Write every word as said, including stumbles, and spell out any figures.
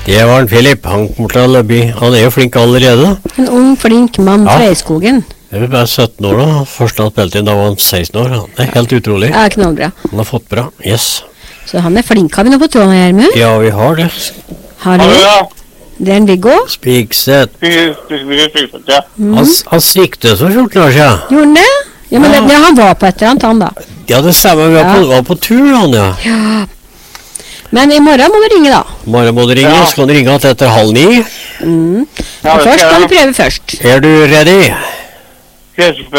Det var en Philip, han kommer til å løpe. Han er jo flink allerede. En ung, flink mann Ja. fra Eiskogen. Jeg er bare sytten år da, første han spilte inn, da var han seksten år. Det er helt utrolig. Ja, knallbra. Han har fått bra, yes. Så han er flink, har vi nå på tråden her, Gjermund? Ja, vi har det. Hallo? Det er en Viggo. Spikset. Ja. Mm. Han, han sviktet så fjorten år siden. Gjorde han det? Ja, men Ja. det, ja, han var på et eller annet, han da. Ja, det stemmer, vi var, Ja. på, var på tur, han, ja. Ja. Men i morgen må du ringe, da. Morgen må du ringe, Ja. så kan du ringe at etter halv ni. Mm. Ja, Og det først skal kan jeg. du prøve først. Er du ready? Kjøspe.